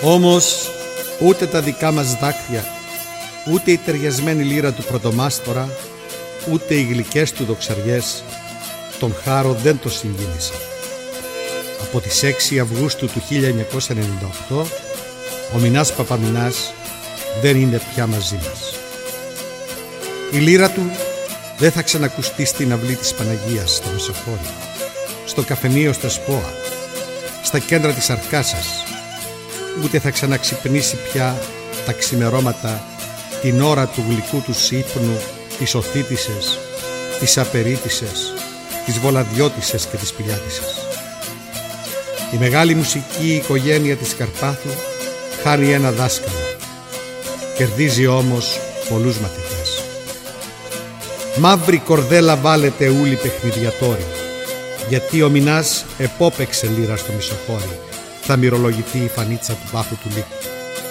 Όμως ούτε τα δικά μας δάκρυα, ούτε η ταιριασμένη λύρα του πρωτομάστορα, ούτε οι γλυκές του δοξαριές τον Χάρο δεν το συγκίνησαν. Από τις 6 Αυγούστου του 1998 ο Μινάς Παπαμινάς δεν είναι πια μαζί μας. Η λύρα του δεν θα ξανακουστεί στην αυλή της Παναγίας στο Μεσοχώρι, στο καφενείο στο Σπόα, στα κέντρα της Αρκάσας, ούτε θα ξαναξυπνήσει πια τα ξημερώματα την ώρα του γλυκού του ύπνου της Οθήτισσες, της Απερίτισσες, της Βολαδιώτισσες και της Πηλιάτισσες. Η μεγάλη μουσική οικογένεια της Καρπάθου χάνει ένα δάσκαλο, κερδίζει όμως πολλούς μαθητές. Μαύρη κορδέλα βάλετε ούλοι παιχνιδιατόροι, γιατί ο Μινάς επόπαιξε λύρα στο Μισοχώρι, θα μυρολογηθεί η φανίτσα του Πάχου του Λύκου.